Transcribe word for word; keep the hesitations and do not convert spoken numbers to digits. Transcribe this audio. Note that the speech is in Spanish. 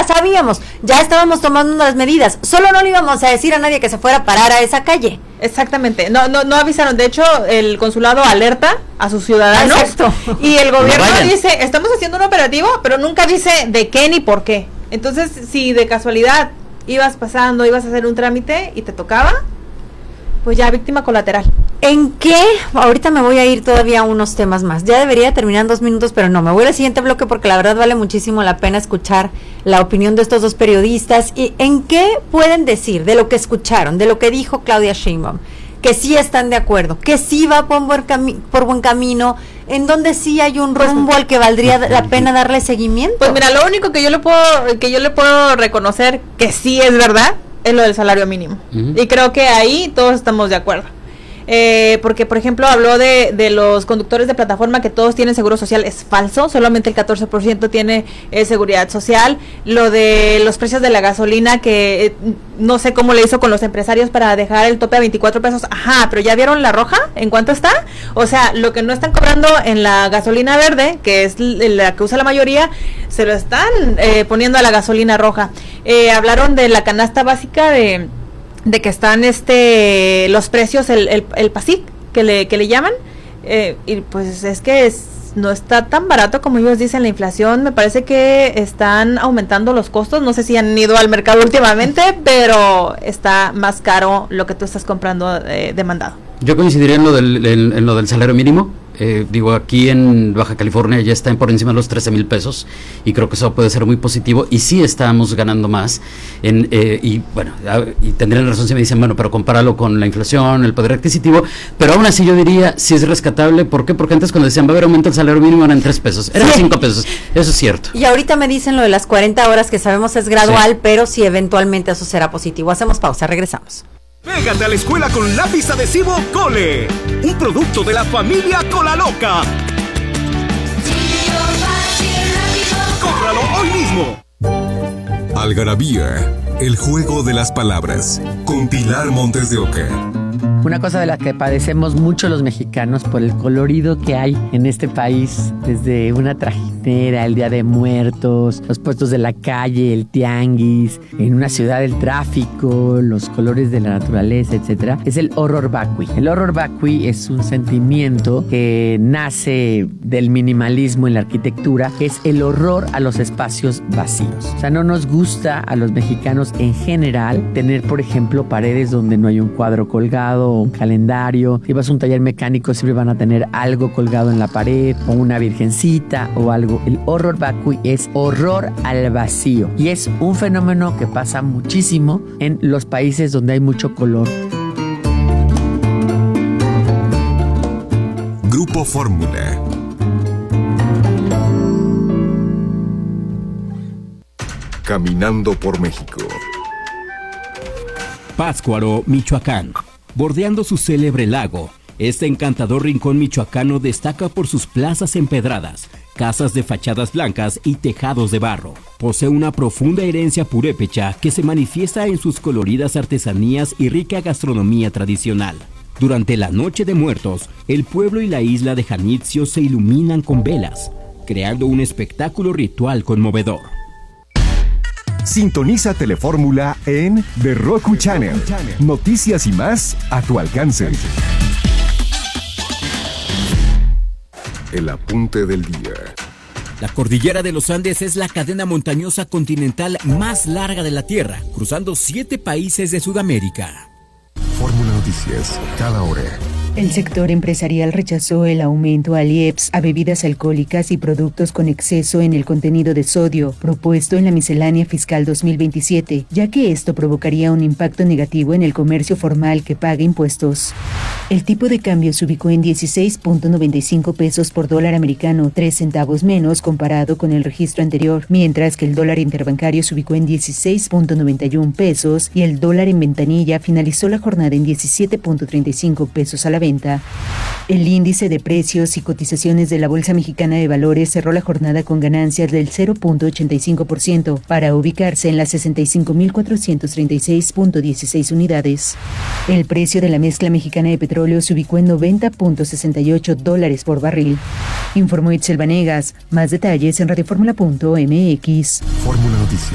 ya sabíamos, ya estábamos tomando unas medidas, solo no le íbamos a decir a nadie que se fuera a parar a esa calle. Exactamente, no no no avisaron, de hecho el consulado alerta a sus ciudadanos. Exacto. Y el gobierno no dice, estamos haciendo un operativo, pero nunca dice de qué ni por qué. Entonces, si de casualidad ibas pasando, ibas a hacer un trámite y te tocaba, pues ya víctima colateral. ¿En qué? Ahorita me voy a ir todavía a unos temas más. Ya debería terminar en dos minutos, pero no, me voy al siguiente bloque porque la verdad vale muchísimo la pena escuchar la opinión de estos dos periodistas. ¿Y en qué pueden decir de lo que escucharon, de lo que dijo Claudia Sheinbaum? Que sí están de acuerdo, que sí va por buen, cami- por buen camino, en donde sí hay un rumbo al que valdría la pena darle seguimiento. Pues mira, lo único que yo le puedo, que yo le puedo reconocer que sí es verdad, es lo del salario mínimo. Uh-huh. Y creo que ahí todos estamos de acuerdo. Eh, porque, por ejemplo, habló de, de los conductores de plataforma que todos tienen seguro social. Es falso, solamente el catorce por ciento tiene eh, seguridad social. Lo de los precios de la gasolina, que eh, no sé cómo le hizo con los empresarios para dejar el tope a veinticuatro pesos. Ajá, pero ¿ya vieron la roja? ¿En cuánto está? O sea, lo que no están cobrando en la gasolina verde, que es la que usa la mayoría, se lo están eh, poniendo a la gasolina roja. Eh, hablaron de la canasta básica de... de que están este los precios, el, el, el PASIC, que le, que le llaman, eh, y pues es que es, no está tan barato como ellos dicen. La inflación, me parece que están aumentando los costos, no sé si han ido al mercado últimamente, pero está más caro lo que tú estás comprando eh, demandado. Yo coincidiría en lo del, en, en lo del salario mínimo. Eh, digo, aquí en Baja California ya está en por encima de los trece mil pesos y creo que eso puede ser muy positivo y sí estamos ganando más en, eh, y bueno, y tendrían razón si me dicen, bueno, pero compáralo con la inflación, el poder adquisitivo, pero aún así yo diría, si es rescatable. ¿Por qué? Porque antes cuando decían va a haber aumento del salario mínimo eran tres pesos, eran sí. cinco pesos, eso es cierto. Y ahorita me dicen lo de las cuarenta horas, que sabemos es gradual, sí. pero si eventualmente eso será positivo. Hacemos pausa, regresamos. Pégate a la escuela con lápiz adhesivo Cole, un producto de la familia Cola Loca. ¡Cómpralo hoy mismo! Algarabía, el juego de las palabras, con Pilar Montes de Oca. Una cosa de la que padecemos mucho los mexicanos por el colorido que hay en este país, desde una trajinera, el Día de Muertos, los puestos de la calle, el tianguis, en una ciudad el tráfico, los colores de la naturaleza, etcétera, es el horror vacui. El horror vacui es un sentimiento que nace del minimalismo en la arquitectura, que es el horror a los espacios vacíos. O sea, no nos gusta a los mexicanos en general tener, por ejemplo, paredes donde no hay un cuadro colgado, un calendario. Si vas a un taller mecánico siempre van a tener algo colgado en la pared o una virgencita o algo. El horror vacui es horror al vacío y es un fenómeno que pasa muchísimo en los países donde hay mucho color. Grupo Fórmula. Caminando por México. Pátzcuaro, Michoacán. Bordeando su célebre lago, este encantador rincón michoacano destaca por sus plazas empedradas, casas de fachadas blancas y tejados de barro. Posee una profunda herencia purépecha que se manifiesta en sus coloridas artesanías y rica gastronomía tradicional. Durante la Noche de Muertos, el pueblo y la isla de Janitzio se iluminan con velas, creando un espectáculo ritual conmovedor. Sintoniza Telefórmula en The Roku Channel. Noticias y más a tu alcance. El apunte del día. La cordillera de los Andes es la cadena montañosa continental más larga de la Tierra, cruzando siete países de Sudamérica. Fórmula Noticias, cada hora. El sector empresarial rechazó el aumento al I E P S a bebidas alcohólicas y productos con exceso en el contenido de sodio propuesto en la miscelánea fiscal dos mil veintisiete, ya que esto provocaría un impacto negativo en el comercio formal que paga impuestos. El tipo de cambio se ubicó en dieciséis punto noventa y cinco pesos por dólar americano, tres centavos menos comparado con el registro anterior, mientras que el dólar interbancario se ubicó en dieciséis punto noventa y uno pesos y el dólar en ventanilla finalizó la jornada en diecisiete punto treinta y cinco pesos a la venta. El índice de precios y cotizaciones de la Bolsa Mexicana de Valores cerró la jornada con ganancias del cero punto ochenta y cinco por ciento para ubicarse en las sesenta y cinco mil cuatrocientos treinta y seis punto dieciséis unidades. El precio de la mezcla mexicana de petróleo se ubicó en noventa punto sesenta y ocho dólares por barril. Informó Itzel Vanegas. Más detalles en radioformula punto m x. Fórmula Noticias.